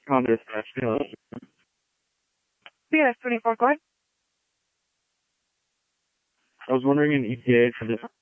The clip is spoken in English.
On dispatch, hello. BS 24 Court. I was wondering an ETA for this